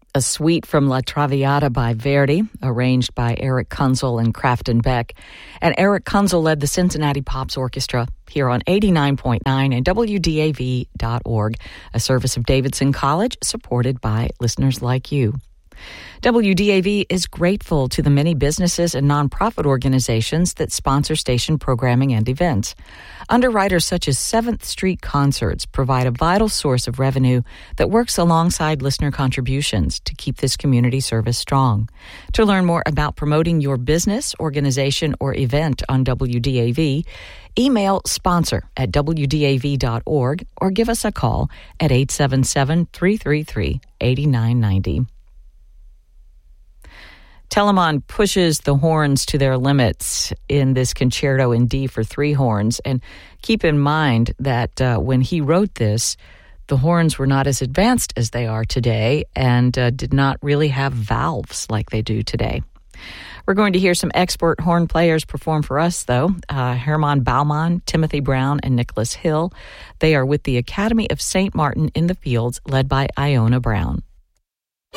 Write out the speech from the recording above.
a suite from La Traviata by Verdi, arranged by Eric Kunzel and Crafton Beck. And Eric Kunzel led the Cincinnati Pops Orchestra here on 89.9 and WDAV.org, a service of Davidson College supported by listeners like you. WDAV is grateful to the many businesses and nonprofit organizations that sponsor station programming and events. Underwriters such as 7th Street Concerts provide a vital source of revenue that works alongside listener contributions to keep this community service strong. To learn more about promoting your business, organization, or event on WDAV, email sponsor@WDAV.org or give us a call at 877-333-8990. Telemann pushes the horns to their limits in this concerto in D for three horns. And keep in mind that when he wrote this, the horns were not as advanced as they are today and did not really have valves like they do today. We're going to hear some expert horn players perform for us, though. Hermann Baumann, Timothy Brown, and Nicholas Hill. They are with the Academy of St. Martin in the Fields, led by Iona Brown.